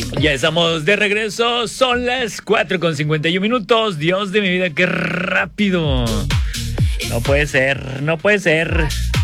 Ya estamos de regreso, son las 4:51. Dios de mi vida, qué rápido. No puede ser, no puede ser.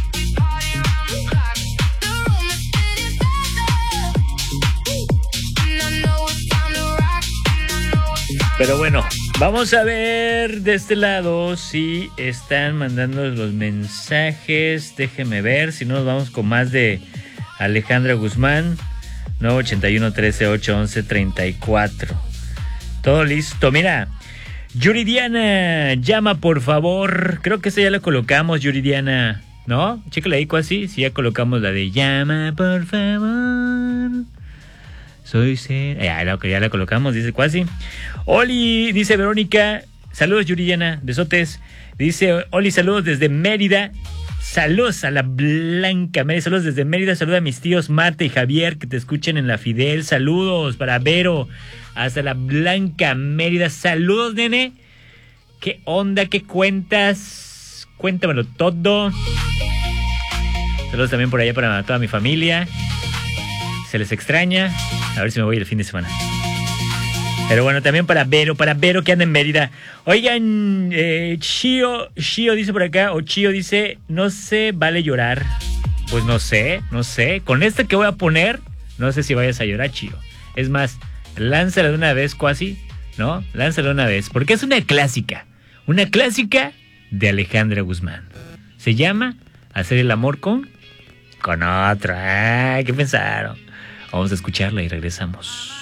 Pero bueno, vamos a ver de este lado si están mandando los mensajes. Déjeme ver, si no nos vamos con más de Alejandra Guzmán. 981 13 8 11 34. Todo listo. Mira, Yuridiana, llama por favor. Creo que esa ya la colocamos, Yuridiana, ¿no? Chécale ahí, casi. Si ya colocamos la de llama por favor. Soy ser. Ya la colocamos, dice Cuasi. Oli, dice Verónica. Saludos, Yuridiana, besotes. Dice Oli, saludos desde Mérida. Saludos a la Blanca Mérida. Saludos desde Mérida. Saludos a mis tíos Marta y Javier que te escuchen en la Fidel. Saludos para Vero. Hasta la Blanca Mérida. Saludos, nene. ¿Qué onda? ¿Qué cuentas? Cuéntamelo todo. Saludos también por allá para toda mi familia. Se les extraña. A ver si me voy el fin de semana. Pero bueno, también para Vero que anda en Mérida. Oigan, Chio dice por acá, o Chio dice, no se vale llorar. Pues no sé. Con esta que voy a poner, no sé si vayas a llorar, Chio. Es más, lánzala de una vez, Cuasi, ¿no? Lánzala de una vez, porque es una clásica de Alejandra Guzmán. Se llama Hacer el amor con otra. ¿Qué pensaron? Vamos a escucharla y regresamos.